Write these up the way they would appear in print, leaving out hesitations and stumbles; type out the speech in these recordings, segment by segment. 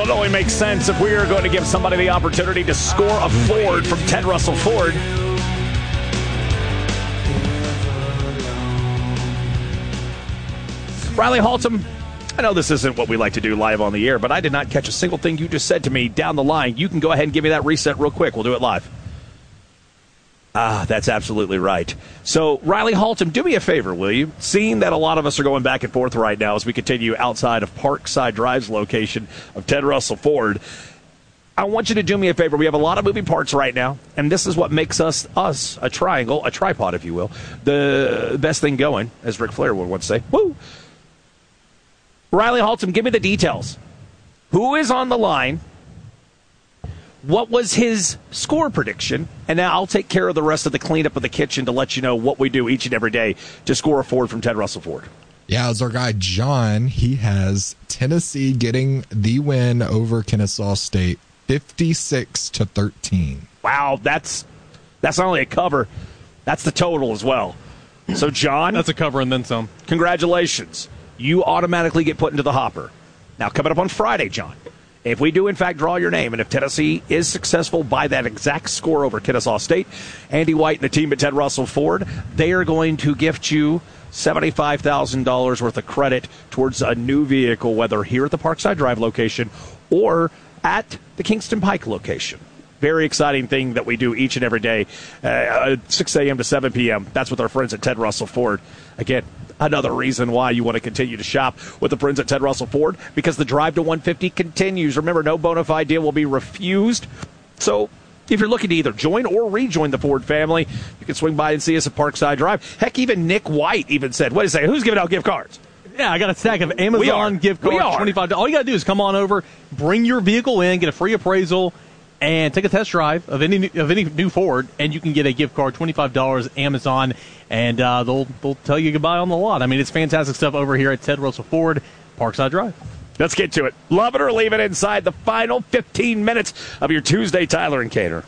it only makes sense if we are going to give somebody the opportunity to score a Ford from Ted Russell Ford. Riley Haltom, I know this isn't what we like to do live on the air, but I did not catch a single thing you just said to me down the line. You can go ahead and give me that reset real quick. We'll do it live. That's absolutely right. So, Riley Haltom, do me a favor, will you? Seeing that a lot of us are going back and forth right now as we continue outside of Parkside Drive's location of Ted Russell Ford, I want you to do me a favor. We have a lot of moving parts right now, and this is what makes us a triangle, a tripod, if you will, the best thing going, as Ric Flair would once say. Woo! Riley Haltom, give me the details. Who is on the line? What was his score prediction? And now I'll take care of the rest of the cleanup of the kitchen to let you know what we do each and every day to score a Ford from Ted Russell Ford. Yeah, it's our guy John. He has Tennessee getting the win over Kennesaw State, 56-13. Wow, that's not only a cover, that's the total as well. So, John, that's a cover and then some. Congratulations. You automatically get put into the hopper. Now, coming up on Friday, John, if we do, in fact, draw your name, and if Tennessee is successful by that exact score over Kennesaw State, Andy White and the team at Ted Russell Ford, they are going to gift you $75,000 worth of credit towards a new vehicle, whether here at the Parkside Drive location or at the Kingston Pike location. Very exciting thing that we do each and every day, 6 a.m. to 7 p.m. That's with our friends at Ted Russell Ford. Again, another reason why you want to continue to shop with the friends at Ted Russell Ford, because the drive to 150 continues. Remember, no bona fide deal will be refused. So if you're looking to either join or rejoin the Ford family, you can swing by and see us at Parkside Drive. Heck, even Nick White even said, wait a second, who's giving out gift cards? Yeah, I got a stack of Amazon gift cards, $25. All you got to do is come on over, bring your vehicle in, get a free appraisal, and take a test drive of any new Ford, and you can get a gift card, $25 Amazon, and they'll tell you goodbye on the lot. I mean, it's fantastic stuff over here at Ted Russell Ford, Parkside Drive. Let's get to it. Love it or leave it inside the final 15 minutes of your Tuesday Tyler and Cater.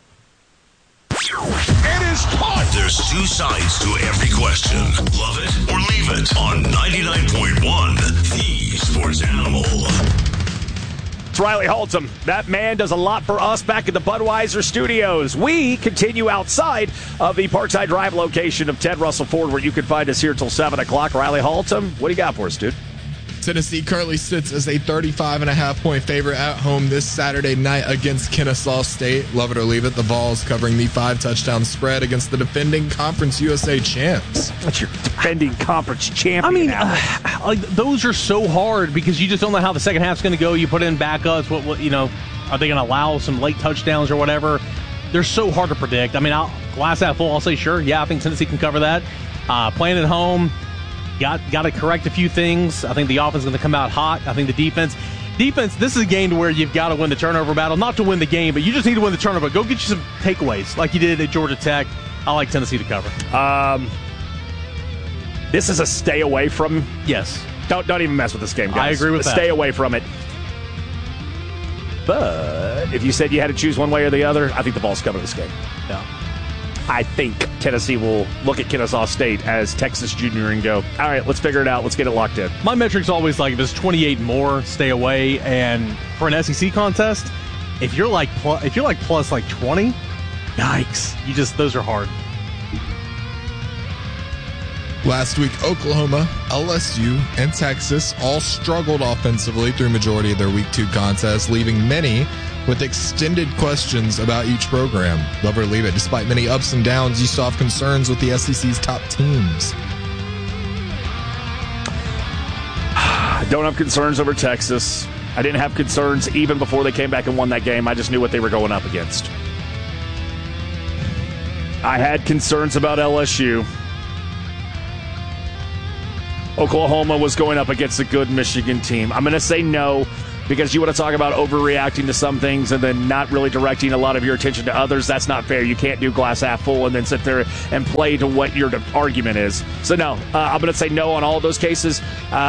It is time. There's two sides to every question. Love it or leave it on 99.1 The Sports Animal. It's Riley Haltom. That man does a lot for us back at the Budweiser Studios. We continue outside of the Parkside Drive location of Ted Russell Ford, where you can find us here till 7 o'clock. Riley Haltom, what do you got for us, dude? Tennessee currently sits as a 35.5-point favorite at home this Saturday night against Kennesaw State. Love it or leave it, the Vols covering the 5-touchdown spread against the defending Conference USA champs. That's your defending conference champion. I mean, those are so hard because you just don't know how the second half's going to go. You put in backups. What are they going to allow some late touchdowns or whatever? They're so hard to predict. I mean, glass half full, I'll say sure. Yeah, I think Tennessee can cover that. Playing at home. Got to correct a few things. I think the offense is going to come out hot. I think the defense, this is a game to where you've got to win the turnover battle. Not to win the game, but you just need to win the turnover. Go get you some takeaways like you did at Georgia Tech. I like Tennessee to cover. This is a stay away from. Yes. Don't even mess with this game, guys. I agree with that. Stay away from it. But if you said you had to choose one way or the other, I think the Vols cover this game. Yeah. I think Tennessee will look at Kennesaw State as Texas Junior and go, all right, let's figure it out. Let's get it locked in. My metric's always like, if it's 28 more, stay away. And for an SEC contest, if you're like plus like 20, yikes. Those are hard. Last week, Oklahoma, LSU, and Texas all struggled offensively through majority of their Week 2 contests, leaving many with extended questions about each program. Love or leave it. Despite many ups and downs, you still have concerns with the SEC's top teams. I don't have concerns over Texas. I didn't have concerns even before they came back and won that game. I just knew what they were going up against. I had concerns about LSU. Oklahoma was going up against a good Michigan team. I'm going to say no, because you want to talk about overreacting to some things and then not really directing a lot of your attention to others. That's not fair. You can't do glass half full and then sit there and play to what your argument is. So, no, I'm going to say no on all of those cases.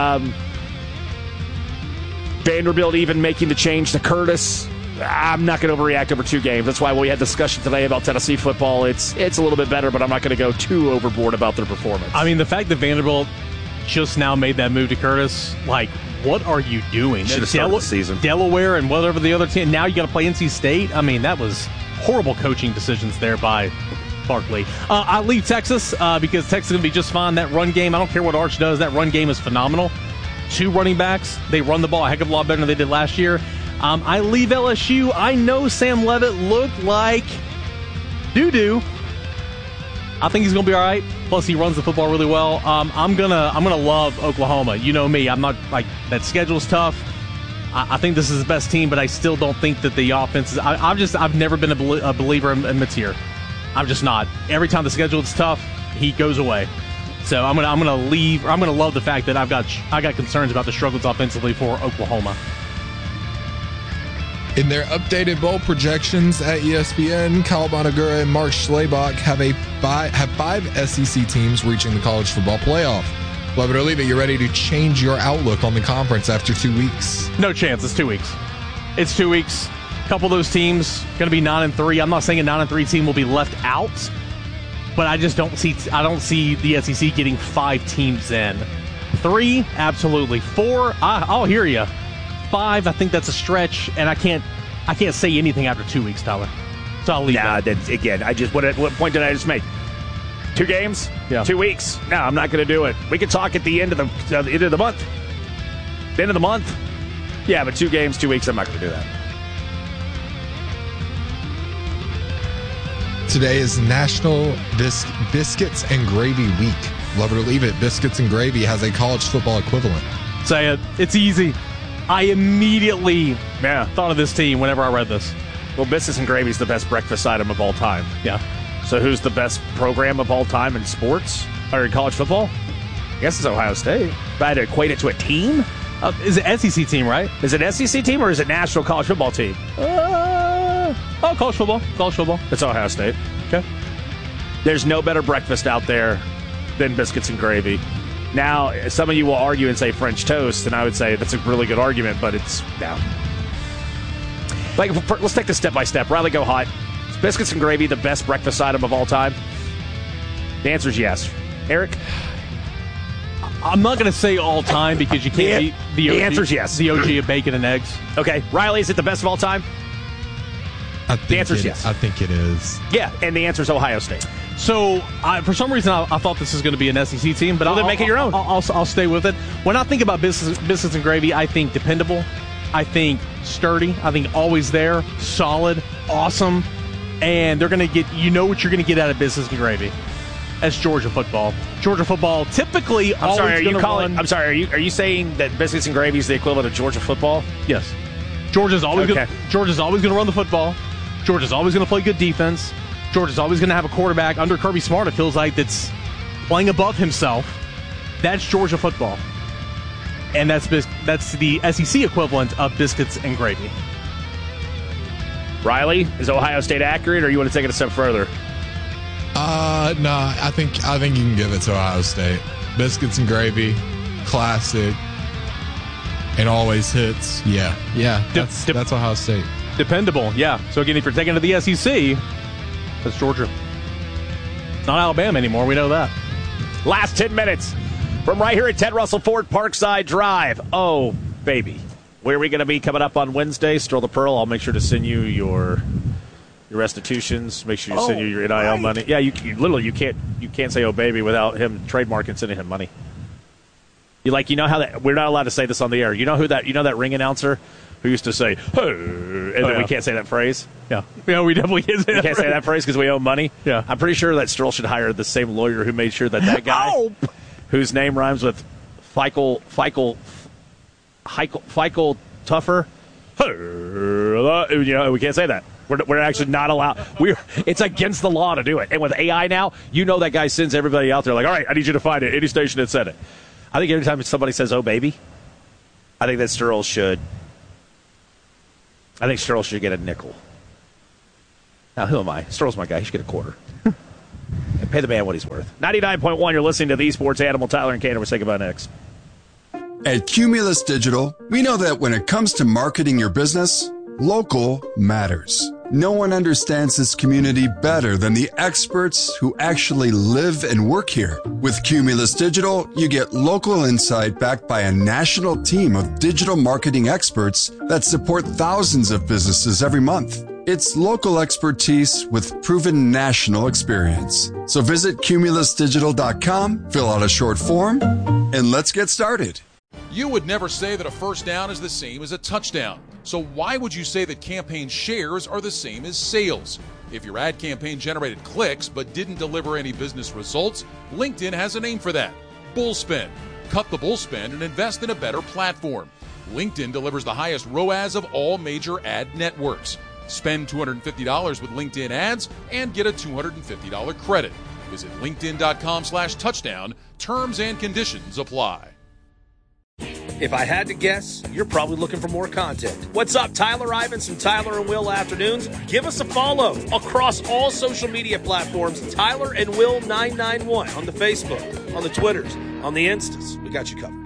Vanderbilt even making the change to Curtis. I'm not going to overreact over 2 games. That's why we had discussion today about Tennessee football. It's a little bit better, but I'm not going to go too overboard about their performance. I mean, the fact that Vanderbilt just now made that move to Curtis, like, what are you doing? Should have started the season. Delaware and whatever the other team. Now you got to play NC State. I mean, that was horrible coaching decisions there by Clark Lee. I leave Texas because Texas is going to be just fine. That run game, I don't care what Arch does. That run game is phenomenal. 2 running backs. They run the ball a heck of a lot better than they did last year. I leave LSU. I know Sam Leavitt looked like doo-doo. I think he's going to be all right. Plus, he runs the football really well. I'm gonna love Oklahoma. You know me. I'm not like that. Schedule's tough. I think this is the best team, but I still don't think that the offense is. I've never been a believer in Matier. I'm just not. Every time the schedule is tough, he goes away. So I'm gonna leave. Or I'm gonna love the fact that I got concerns about the struggles offensively for Oklahoma. In their updated bowl projections at ESPN, Kyle Bonagura and Mark Schlabach have 5 SEC teams reaching the college football playoff. Love it or leave it, you're ready to change your outlook on the conference after 2 weeks. No chance. It's 2 weeks. It's 2 weeks. A couple of those teams going to be 9-3. I'm not saying a 9-3 team will be left out, but I just don't see. I don't see the SEC getting 5 teams in. 3, absolutely. 4, I'll hear you. 5, I think that's a stretch, and I can't say anything after 2 weeks, Tyler. So I'll leave that. Again, what point did I just make? 2 games? Yeah. 2 weeks? No, I'm not going to do it. We can talk at the end of the month. The end of the month? Yeah, but 2 games, 2 weeks, I'm not going to do that. Today is National Biscuits and Gravy Week. Love it or leave it, Biscuits and Gravy has a college football equivalent. Say it. It's easy. I immediately thought of this team whenever I read this. Well, Biscuits and Gravy is the best breakfast item of all time. Yeah. So who's the best program of all time in sports or in college football? I guess it's Ohio State. If I had to equate it to a team? Is it SEC team, right? Is it SEC team or is it national college football team? College football. College football. It's Ohio State. Okay. There's no better breakfast out there than Biscuits and Gravy. Now, some of you will argue and say French toast, and I would say that's a really good argument, but it's no. Like, let's take this step by step. Riley, go hot. Is Biscuits and Gravy the best breakfast item of all time? The answer is yes. Eric? I'm not going to say all time because you can't beat the OG. The answer is yes. The OG of bacon and eggs. Okay. Riley, is it the best of all time? The answer is yes. I think it is. Yeah, and the answer is Ohio State. So, for some reason, I thought this was going to be an SEC team, but then make it your own. I'll stay with it. When I think about Biscuits and Gravy, I think dependable. I think sturdy. I think always there, solid, awesome, and they're going to get. You know what you're going to get out of Biscuits and Gravy. That's Georgia football. Georgia football typically always going to run. I'm sorry. Are you saying that Biscuits and Gravy is the equivalent of Georgia football? Yes. Georgia's always going to run the football. Georgia's always going to play good defense. Georgia's always going to have a quarterback under Kirby Smart, it feels like, that's playing above himself. That's Georgia football. And that's the SEC equivalent of Biscuits and Gravy. Riley, is Ohio State accurate, or you want to take it a step further? No, I think you can give it to Ohio State. Biscuits and Gravy, classic, and always hits. Yeah, that's Ohio State. Dependable, yeah. So again, if you're taking it to the SEC, that's Georgia. It's not Alabama anymore, we know that. Last 10 minutes from right here at Ted Russell Ford Parkside Drive. Oh, baby. Where are we going to be coming up on Wednesday? Stroll the Pearl. I'll make sure to send you your restitutions. Make sure you send you your NIL money. Yeah, you can't say "oh baby" without him trademarking sending him money. You know how that we're not allowed to say this on the air. You know that ring announcer who used to say "hey," and then we can't say that phrase. Yeah, we definitely can't say that. Can't say that phrase because we owe money. Yeah, I'm pretty sure that Stroll should hire the same lawyer who made sure that guy whose name rhymes with Feichel Tougher. We can't say that. We're actually not allowed. It's against the law to do it. And with AI now, that guy sends everybody out there like, all right, I need you to find it. Any station that said it. I think every time somebody says, oh, baby, I think that Stroll should get a nickel. Now, who am I? Stroll's my guy. He should get a quarter. And pay the man what he's worth. 99.1, you're listening to the Sports Animal. Tyler and Cantor. We'll say goodbye next. At Cumulus Digital, we know that when it comes to marketing your business, local matters. No one understands this community better than the experts who actually live and work here. With Cumulus Digital, you get local insight backed by a national team of digital marketing experts that support thousands of businesses every month. It's local expertise with proven national experience. So visit cumulusdigital.com, fill out a short form, and let's get started. You would never say that a first down is the same as a touchdown. So why would you say that campaign shares are the same as sales? If your ad campaign generated clicks but didn't deliver any business results, LinkedIn has a name for that: bullspend. Cut the bullspend and invest in a better platform. LinkedIn delivers the highest ROAS of all major ad networks. Spend $250 with LinkedIn ads and get a $250 credit. Visit linkedin.com/touchdown. Terms and conditions apply. If I had to guess, you're probably looking for more content. What's up, Tyler Ivins and Tyler and Will Afternoons? Give us a follow across all social media platforms. Tyler and Will 991 on the Facebook, on the Twitters, on the Instas. We got you covered.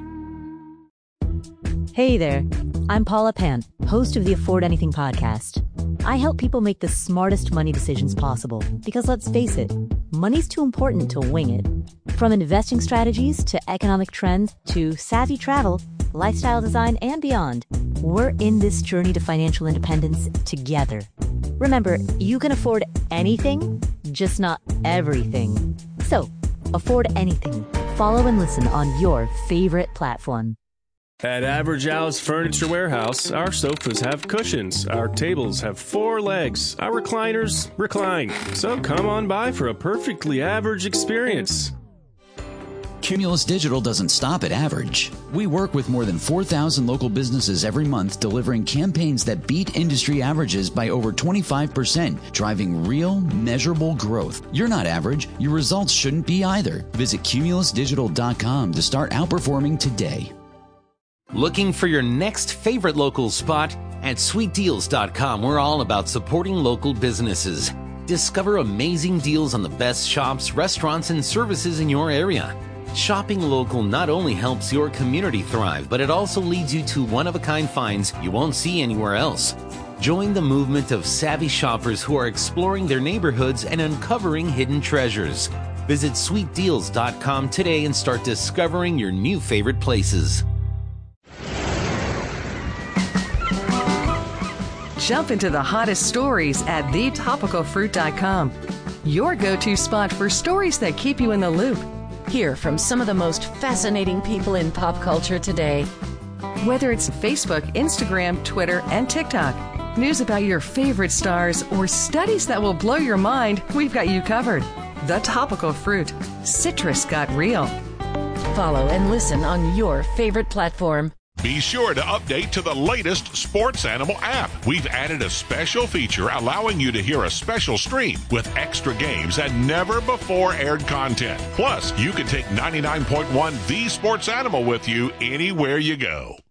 Hey there, I'm Paula Pant, host of the Afford Anything podcast. I help people make the smartest money decisions possible because, let's face it, money's too important to wing it. From investing strategies to economic trends to savvy travel, lifestyle design, and beyond, we're in this journey to financial independence together. Remember, you can afford anything, just not everything. So, afford anything. Follow and listen on your favorite platform. At Average Al's Furniture Warehouse, our sofas have cushions, our tables have 4 legs, our recliners recline. So come on by for a perfectly average experience. Cumulus Digital doesn't stop at average. We work with more than 4,000 local businesses every month, delivering campaigns that beat industry averages by over 25%, driving real, measurable growth. You're not average. Your results shouldn't be either. Visit cumulusdigital.com to start outperforming today. Looking for your next favorite local spot? At sweetdeals.com, we're all about supporting local businesses. Discover amazing deals on the best shops, restaurants, and services in your area. Shopping local not only helps your community thrive, but it also leads you to one-of-a-kind finds you won't see anywhere else. Join the movement of savvy shoppers who are exploring their neighborhoods and uncovering hidden treasures. Visit sweetdeals.com today and start discovering your new favorite places. Jump into the hottest stories at thetopicalfruit.com. Your go-to spot for stories that keep you in the loop. Hear from some of the most fascinating people in pop culture today. Whether it's Facebook, Instagram, Twitter, and TikTok, news about your favorite stars, or studies that will blow your mind, we've got you covered. The Topical Fruit. Citrus got real. Follow and listen on your favorite platform. Be sure to update to the latest Sports Animal app. We've added a special feature allowing you to hear a special stream with extra games and never before aired content. Plus, you can take 99.1 The Sports Animal with you anywhere you go.